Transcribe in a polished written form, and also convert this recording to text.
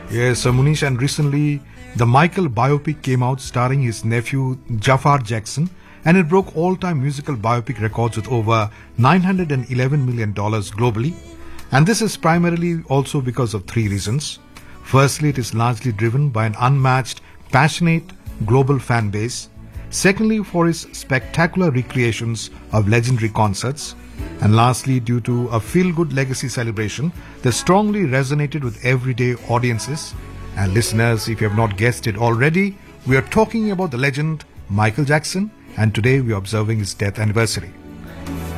Yes, Munish, and recently the Michael biopic came out starring his nephew Jafar Jackson, and it broke all-time musical biopic records with over $911 million globally. And this is primarily also because of three reasons. Firstly, it is largely driven by an unmatched, passionate global fan base. Secondly, for his spectacular recreations of legendary concerts. And lastly, due to a feel-good legacy celebration that strongly resonated with everyday audiences. And listeners, if you have not guessed it already, we are talking about the legend Michael Jackson, and today we are observing his death anniversary.